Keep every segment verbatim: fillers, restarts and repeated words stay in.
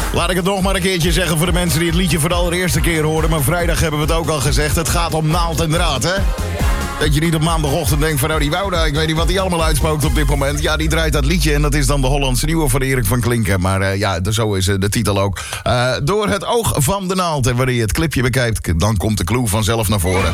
Laat ik het nog maar een keertje zeggen voor de mensen die het liedje voor de allereerste keer horen. Maar vrijdag hebben we het ook al gezegd. Het gaat om naald en draad, hè? Dat je niet op maandagochtend denkt van, nou die Wouda, ik weet niet wat die allemaal uitspookt op dit moment. Ja, die draait dat liedje en dat is dan de Hollandse nieuwe van Erik van Klinken. Maar uh, ja, zo is uh, de titel ook. Uh, door het oog van de naald. En wanneer je het clipje bekijkt, dan komt de clue vanzelf naar voren.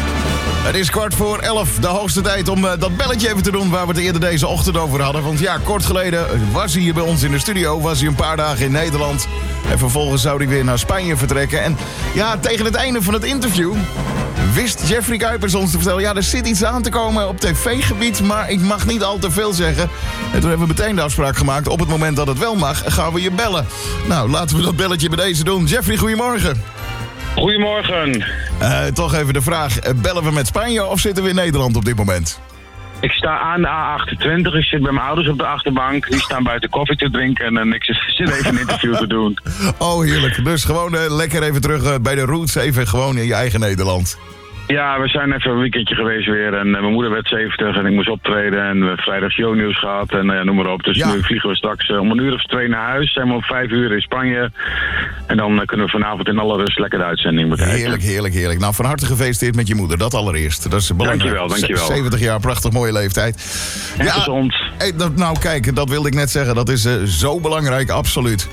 Het is kwart voor elf, de hoogste tijd om uh, dat belletje even te doen waar we het eerder deze ochtend over hadden. Want ja, kort geleden was hij hier bij ons in de studio, was hij een paar dagen in Nederland. En vervolgens zou hij weer naar Spanje vertrekken. En ja, tegen het einde van het interview wist Jeffrey Kuipers ons te vertellen, ja, er zit iets aan te komen op tv-gebied, maar ik mag niet al te veel zeggen. En toen hebben we meteen de afspraak gemaakt, op het moment dat het wel mag, gaan we je bellen. Nou, laten we dat belletje bij deze doen. Jeffrey, goedemorgen. Goedemorgen. Uh, toch even de vraag, bellen we met Spanje of zitten we in Nederland op dit moment? Ik sta aan de A achtentwintig, ik zit bij mijn ouders op de achterbank. Die staan buiten koffie te drinken en ik zit even een interview te doen. Oh, heerlijk. Dus gewoon uh, lekker even terug uh, bij de roots, even gewoon in je eigen Nederland. Ja, we zijn even een weekendje geweest weer en uh, mijn moeder werd zeventig en ik moest optreden en we hebben vrijdag shownieuws gehad en uh, noem maar op. Dus ja. Nu vliegen we straks uh, om een uur of twee naar huis, zijn we om vijf uur in Spanje en dan uh, kunnen we vanavond in alle rust lekker de uitzending bekijken. Heerlijk, heerlijk, heerlijk. Nou, van harte gefeliciteerd met je moeder, dat allereerst. Dat is belangrijk. Dankjewel, dankjewel. zeventig jaar, prachtig mooie leeftijd. En ja, gezond. Hey, dat, nou kijk, dat wilde ik net zeggen, dat is uh, zo belangrijk, absoluut.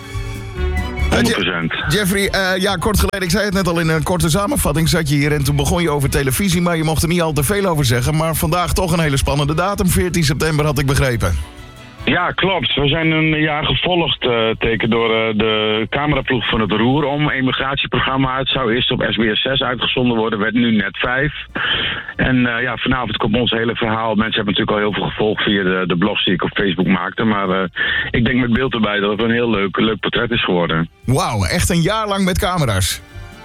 honderd procent. Jeffrey, uh, ja, kort geleden, ik zei het net al in een korte samenvatting, zat je hier en toen begon je over televisie, maar je mocht er niet al te veel over zeggen. Maar vandaag toch een hele spannende datum, veertien september had ik begrepen. Ja, klopt. We zijn een jaar gevolgd, uh, teken door uh, de cameraploeg van het Roer om. Emigratieprogramma. Het zou eerst op S B S zes uitgezonden worden, werd nu net vijf. En uh, ja, vanavond komt ons hele verhaal. Mensen hebben natuurlijk al heel veel gevolgd via de, de blogs die ik op Facebook maakte. Maar uh, ik denk met beeld erbij dat het een heel leuk, leuk portret is geworden. Wauw, echt een jaar lang met camera's.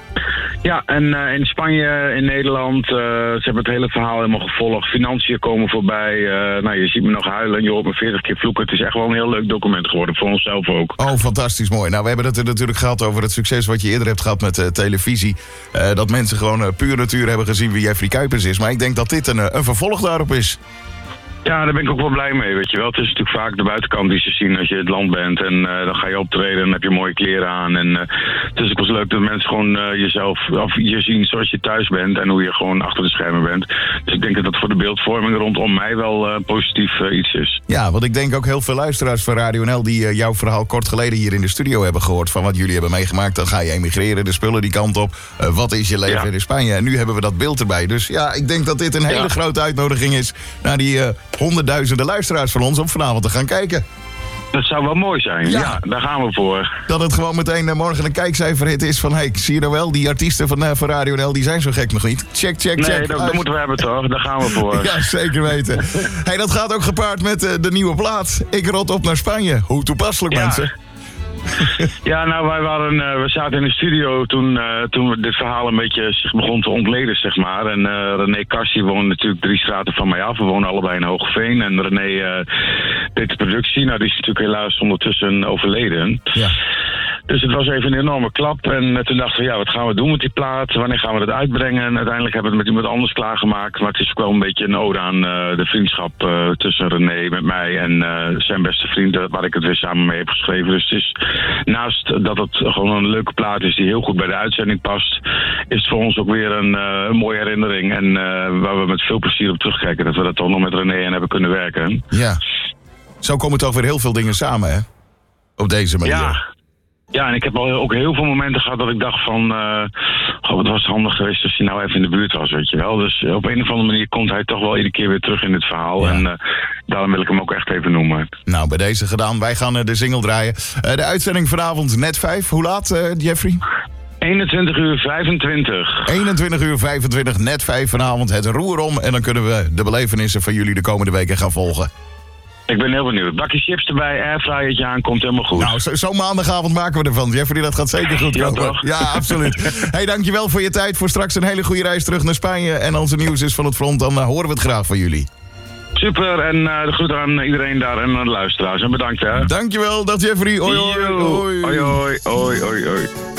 Ja, en uh, in Spanje, in Nederland, uh, ze hebben het hele verhaal helemaal gevolgd. Financiën komen voorbij. Uh, nou, je ziet me nog huilen, je hoort me veertig keer vloeken. Het is echt wel een heel leuk document geworden, voor onszelf ook. Oh, fantastisch mooi. Nou, we hebben het er natuurlijk gehad over het succes wat je eerder hebt gehad met uh, televisie. Uh, dat mensen gewoon uh, puur natuur hebben gezien wie Jeffrey Kuipers is. Maar ik denk dat dit een, uh, een vervolg daarop is. Ja, daar ben ik ook wel blij mee, weet je wel. Het is natuurlijk vaak de buitenkant die ze zien als je het land bent. En uh, dan ga je optreden en dan heb je mooie kleren aan. En uh, het is ook wel leuk dat mensen gewoon uh, jezelf, of je zien zoals je thuis bent. En hoe je gewoon achter de schermen bent. Dus ik denk dat dat voor de beeldvorming rondom mij wel uh, positief uh, iets is. Ja, want ik denk ook heel veel luisteraars van Radio N L die uh, jouw verhaal kort geleden hier in de studio hebben gehoord. Van wat jullie hebben meegemaakt. Dan ga je emigreren, de spullen die kant op. Uh, wat is je leven ja. in Spanje? En nu hebben we dat beeld erbij. Dus ja, ik denk dat dit een hele ja. grote uitnodiging is naar die Uh, honderdduizenden luisteraars van ons om vanavond te gaan kijken. Dat zou wel mooi zijn. Ja, ja daar gaan we voor. Dat het gewoon meteen uh, morgen een kijkcijferhit is van, hey, zie je nou wel, die artiesten van, uh, van Radio N L, die zijn zo gek nog niet. Check, check, check. Nee, dat, dat moeten we hebben toch? Daar gaan we voor. Ja, zeker weten. Hey, dat gaat ook gepaard met uh, de nieuwe plaat. Ik rot op naar Spanje. Hoe toepasselijk, ja. mensen. Ja, nou, wij waren, uh, we zaten in de studio toen, uh, toen dit verhaal een beetje zich begon te ontleden, zeg maar. En uh, René Kassie woonde natuurlijk drie straten van mij af. We wonen allebei in Hoogeveen. En René uh, deed de productie. Nou, die is natuurlijk helaas ondertussen overleden. Ja. Dus het was even een enorme klap. En uh, toen dachten we, ja, wat gaan we doen met die plaat? Wanneer gaan we dat uitbrengen? En uiteindelijk hebben we het met iemand anders klaargemaakt. Maar het is ook wel een beetje een ode aan uh, de vriendschap uh, tussen René met mij en uh, zijn beste vriend, waar ik het weer samen mee heb geschreven. Dus het is, naast dat het gewoon een leuke plaat is die heel goed bij de uitzending past, is het voor ons ook weer een, uh, een mooie herinnering. En uh, waar we met veel plezier op terugkijken. Dat we dat toch nog met René en hebben kunnen werken. Ja. Zo komen toch weer heel veel dingen samen, hè? Op deze manier. Ja. Ja, en ik heb al ook heel veel momenten gehad dat ik dacht van, Uh, goh, wat was het handig geweest als hij nou even in de buurt was, weet je wel. Dus op een of andere manier komt hij toch wel iedere keer weer terug in het verhaal. Ja. En uh, daarom wil ik hem ook echt even noemen. Nou, bij deze gedaan. Wij gaan uh, de single draaien. Uh, de uitzending vanavond net vijf. Hoe laat, uh, Jeffrey? eenentwintig uur vijfentwintig. eenentwintig uur vijfentwintig, net vijf vanavond. Het roer om. En dan kunnen we de belevenissen van jullie de komende weken gaan volgen. Ik ben heel benieuwd. Bakje chips erbij, airfryertje aan, komt helemaal goed. Nou, zo'n zo maandagavond maken we ervan. Jeffrey, dat gaat zeker goed komen. Ja, toch? Ja, absoluut. Hey, dankjewel voor je tijd. Voor straks een hele goede reis terug naar Spanje. En als er nieuws is van het front, dan uh, horen we het graag van jullie. Super, en uh, de groet aan iedereen daar en aan de luisteraars. En bedankt, hè. Dankjewel, dat Jeffrey. Hoi, hoi, hoi. Hoi, hoi, hoi, hoi, hoi.